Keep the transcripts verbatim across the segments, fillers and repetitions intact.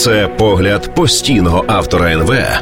Це погляд постійного автора ен ве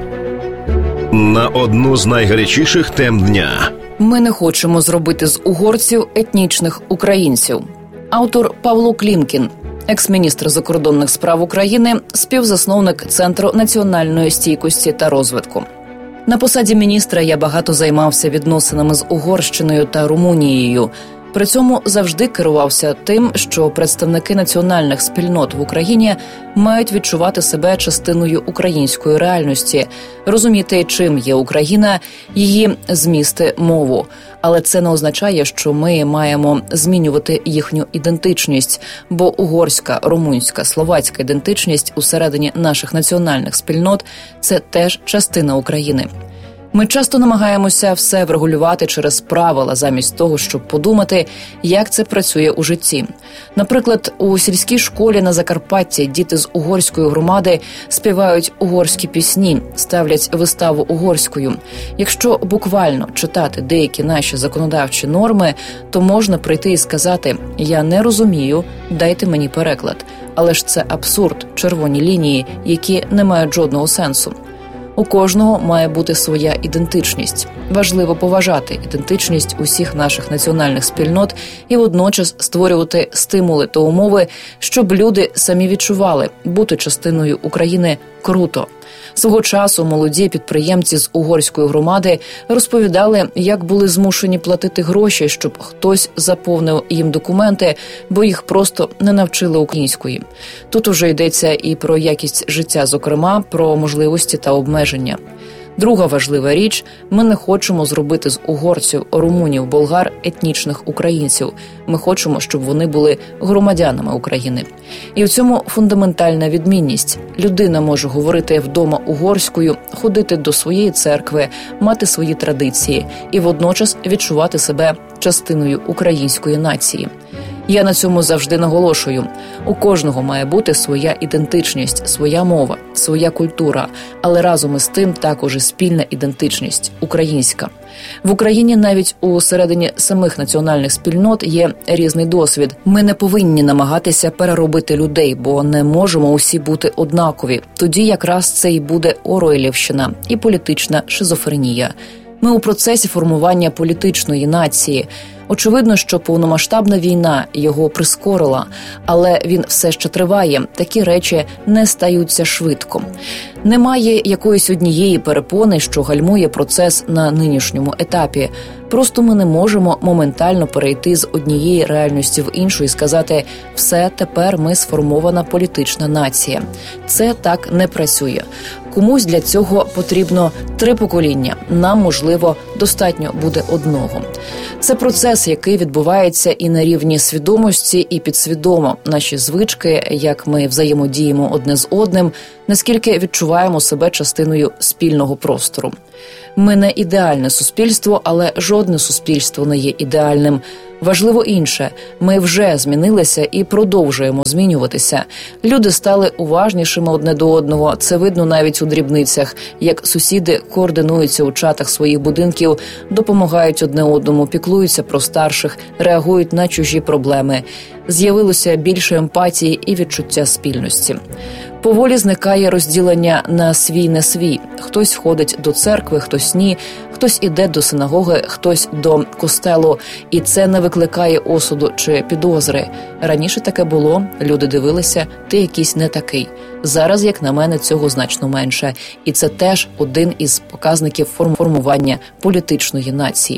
на одну з найгарячіших тем дня. Ми не хочемо зробити з угорців етнічних українців. Автор Павло Клімкін, екс-міністр закордонних справ України, співзасновник Центру національної стійкості та розвитку. На посаді міністра я багато займався відносинами з Угорщиною та Румунією. При цьому завжди керувався тим, що представники національних спільнот в Україні мають відчувати себе частиною української реальності, розуміти, чим є Україна, її змісти, мову. Але це не означає, що ми маємо змінювати їхню ідентичність, бо угорська, румунська, словацька ідентичність усередині наших національних спільнот – це теж частина України. Ми часто намагаємося все врегулювати через правила, замість того, щоб подумати, як це працює у житті. Наприклад, у сільській школі на Закарпатті діти з угорської громади співають угорські пісні, ставлять виставу угорською. Якщо буквально читати деякі наші законодавчі норми, то можна прийти і сказати «я не розумію, дайте мені переклад». Але ж це абсурд, червоні лінії, які не мають жодного сенсу. У кожного має бути своя ідентичність. Важливо поважати ідентичність усіх наших національних спільнот і водночас створювати стимули та умови, щоб люди самі відчували, бути частиною України круто. Свого часу молоді підприємці з угорської громади розповідали, як були змушені платити гроші, щоб хтось заповнив їм документи, бо їх просто не навчили української. Тут уже йдеться і про якість життя, зокрема, про можливості та обмеження. Друга важлива річ – ми не хочемо зробити з угорців, румунів, болгар етнічних українців. Ми хочемо, щоб вони були громадянами України. І в цьому фундаментальна відмінність. Людина може говорити вдома угорською, ходити до своєї церкви, мати свої традиції і водночас відчувати себе частиною української нації. Я на цьому завжди наголошую. У кожного має бути своя ідентичність, своя мова, своя культура, але разом із тим також і спільна ідентичність – українська. В Україні навіть у середині самих національних спільнот є різний досвід. Ми не повинні намагатися переробити людей, бо не можемо усі бути однакові. Тоді якраз це і буде Оруелівщина і політична шизофренія. Ми у процесі формування політичної нації. Очевидно, що повномасштабна війна його прискорила, але він все ще триває. Такі речі не стаються швидко. Немає якоїсь однієї перепони, що гальмує процес на нинішньому етапі. Просто ми не можемо моментально перейти з однієї реальності в іншу і сказати «все, тепер ми сформована політична нація». Це так не працює. Комусь для цього потрібно три покоління. Нам, можливо, достатньо буде одного. Це процес, який відбувається і на рівні свідомості, і підсвідомо. Наші звички, як ми взаємодіємо одне з одним, наскільки відчуваємо себе частиною спільного простору. Ми не ідеальне суспільство, але жодне суспільство не є ідеальним. Важливо інше. Ми вже змінилися і продовжуємо змінюватися. Люди стали уважнішими одне до одного. Це видно навіть у дрібницях, як сусіди координуються у чатах своїх будинків, допомагають одне одному, піклуються про старших, реагують на чужі проблеми. З'явилося більше емпатії і відчуття спільності. Поволі зникає розділення на свій-не свій. Хтось ходить до церкви, хтось ні, хтось іде до синагоги, хтось до костелу. І це не викликає осуду чи підозри. Раніше таке було, люди дивилися, ти якийсь не такий. Зараз, як на мене, цього значно менше. І це теж один із показників формування політичної нації.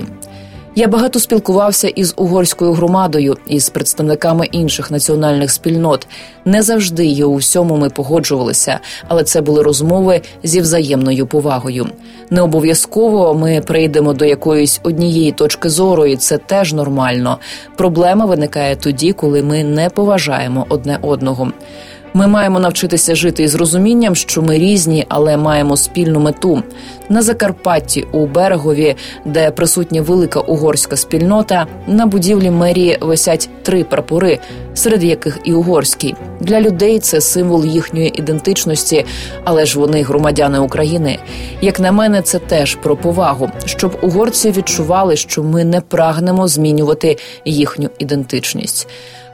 Я багато спілкувався із угорською громадою, із представниками інших національних спільнот. Не завжди і у всьому ми погоджувалися, але це були розмови зі взаємною повагою. Не обов'язково ми прийдемо до якоїсь однієї точки зору, і це теж нормально. Проблема виникає тоді, коли ми не поважаємо одне одного. Ми маємо навчитися жити із розумінням, що ми різні, але маємо спільну мету. На Закарпатті, у Берегові, де присутня велика угорська спільнота, на будівлі мерії висять три прапори, серед яких і угорський. Для людей це символ їхньої ідентичності, але ж вони громадяни України. Як на мене, це теж про повагу, щоб угорці відчували, що ми не прагнемо змінювати їхню ідентичність.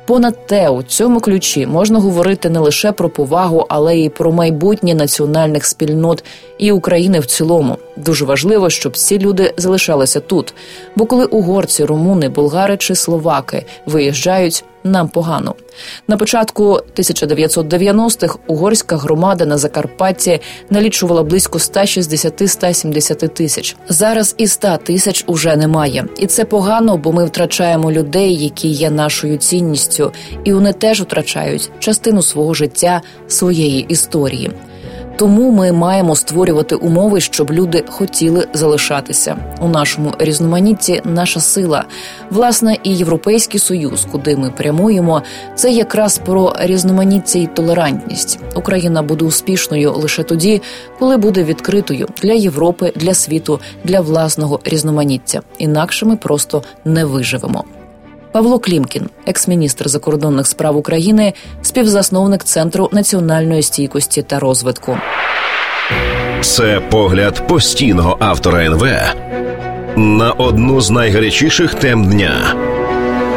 Понад те, у цьому ключі можна говорити не лише про повагу, але й про майбутнє національних спільнот і України в цілому. Дуже важливо, щоб ці люди залишалися тут. Бо коли угорці, румуни, болгари чи словаки виїжджають, нам погано. На початку тисяча дев'ятсот дев'яностих угорська громада на Закарпатті налічувала близько сто шістдесят - сто сімдесят тисяч. Зараз і ста тисяч уже немає. І це погано, бо ми втрачаємо людей, які є нашою цінністю. І вони теж втрачають частину свого життя, своєї історії. Тому ми маємо створювати умови, щоб люди хотіли залишатися. У нашому різноманітті наша сила. Власне, і Європейський Союз, куди ми прямуємо, це якраз про різноманіття і толерантність. Україна буде успішною лише тоді, коли буде відкритою для Європи, для світу, для власного різноманіття. Інакше ми просто не виживемо. Павло Клімкін, екс-міністр закордонних справ України, співзасновник Центру національної стійкості та розвитку. Це погляд постійного автора ен ве на одну з найгарячіших тем дня.